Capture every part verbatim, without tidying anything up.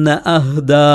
أهدى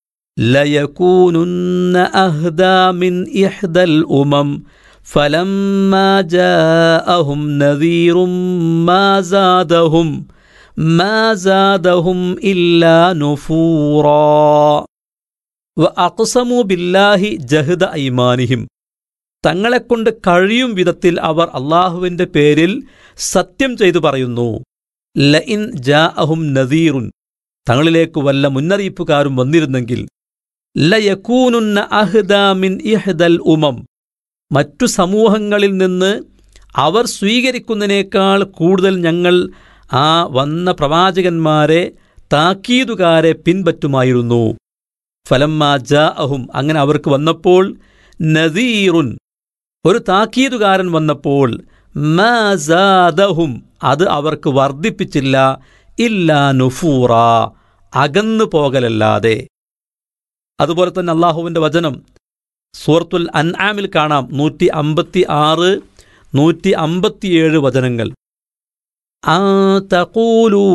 ليكونن أهدى من إحدى الأمم فلما جاءهم نذير ما زادهم ما زادهم إلا نفورا وأقسموا بالله جهد أيمانهم തങ്ങളെക്കൊണ്ട് കഴിയും വിധത്തിൽ അവർ അള്ളാഹുവിന്റെ പേരിൽ സത്യം ചെയ്തു പറയുന്നു. ലഇൻ ജാഅഹും നദീറുൻ തങ്ങളിലേക്ക് വല്ല മുന്നറിയിപ്പുകാരും വന്നിരുന്നെങ്കിൽ ലയകൂനുന്ന അഹ്ദാ മിൻ ഇഹ്ദൽ ഉമം മറ്റു സമൂഹങ്ങളിൽ നിന്ന് അവർ സ്വീകരിക്കുന്നതിനേക്കാൾ കൂടുതൽ ഞങ്ങൾ ആ വന്ന പ്രവാചകന്മാരെ താക്കീതുകാരെ പിൻപറ്റുമായിരുന്നു. ഫലമ്മാ ജാഅഹും അങ്ങനെ അവർക്ക് വന്നപ്പോൾ നദീറുൻ ഒരു താക്കീതുകാരൻ വന്നപ്പോൾ മാ സാദഹും അത് അവർക്ക് വർദ്ധിപ്പിച്ചില്ല ഇല്ലാ നുഫൂറ അകന്നു പോകലല്ലാതെ. അതുപോലെ തന്നെ അള്ളാഹുവിന്റെ വചനം സൂറത്തുൽ അൻആമിൽ കാണാം നൂറ്റി അമ്പത്തി ആറ് നൂറ്റി അമ്പത്തിയേഴ് വചനങ്ങൾ. അൻ തഖൂലൂ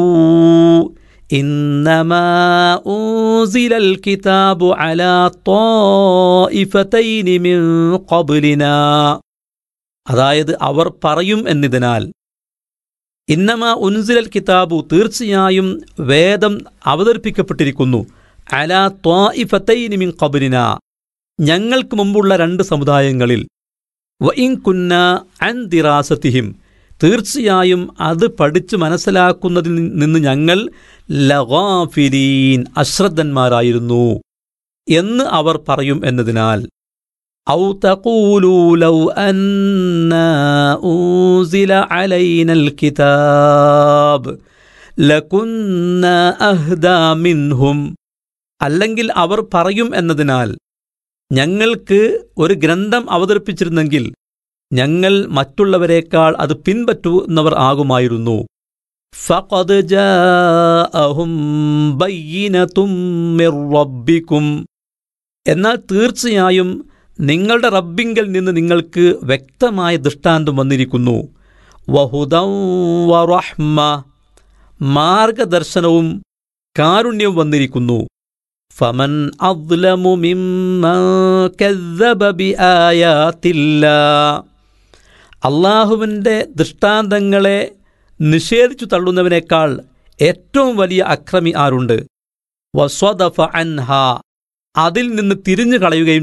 ഇന്നമാ ഉൻസിലൽ കിതാബു അലാ ത്വായിഫതൈനി മിൻ ഖബ്ലിനാ അതായത് അവർ പറയും എന്നതിനാൽ ഇന്നമാ ഉൻസിലൽ കിതാബു തീർച്ചയായും വേദം അവതരിപ്പിക്കപ്പെട്ടിരിക്കുന്നു അലാ ത്വായിഫതൈനി മിൻ ഖബ്ലിനാ ഞങ്ങൾക്ക് മുമ്പുള്ള രണ്ട് സമുദായങ്ങളിൽ വഇൻ കുന്നാ അൻ ദിറാസതിഹിം തീർച്ചയായും അത് പഠിച്ച് മനസ്സിലാക്കുന്നതിൽ നിന്ന് ഞങ്ങൾ ലഗാഫിലീൻ അശ്രദ്ധന്മാരായിരുന്നു എന്ന് അവർ പറയും എന്നതിനാൽ ഔ തഖൂലൂ ലൗ അന്നാ ഉൻസില അലൈനൽ കിതാബ് ലകുന്നാ അഹ്ദാ മിൻഹും അല്ലെങ്കിൽ അവർ പറയും എന്നതിനാൽ ഞങ്ങൾക്ക് ഒരു ഗ്രന്ഥം അവതരിപ്പിച്ചിരുന്നെങ്കിൽ ഞങ്ങൾ മറ്റുള്ളവരെക്കാൾ അത് പിൻപറ്റുന്നവർ ആകുമായിരുന്നു. ഫഖദ് ജാഅഹും ബയ്യിനതും മിർ റബ്ബിക്കും എന്നാൽ തീർച്ചയായും നിങ്ങളുടെ റബ്ബിങ്കൽ നിന്ന് നിങ്ങൾക്ക് വ്യക്തമായ ദൃഷ്ടാന്തം വന്നിരിക്കുന്നു. വഹുദൻ വറഹ്മ മാർഗദർശനവും കാരുണ്യവും വന്നിരിക്കുന്നു. ഫമൻ അദ്ലമു മിമ്മൻ കസ്സബ ബിആയാതില്ലാഹ് അള്ളാഹുവിൻ്റെ ദൃഷ്ടാന്തങ്ങളെ നിഷേധിച്ചു തള്ളുന്നവനേക്കാൾ ഏറ്റവും വലിയ അക്രമി ആരുണ്ട്? വസ്വദഫ അൻഹാ അതിൽ നിന്ന് തിരിഞ്ഞു കളയുകയും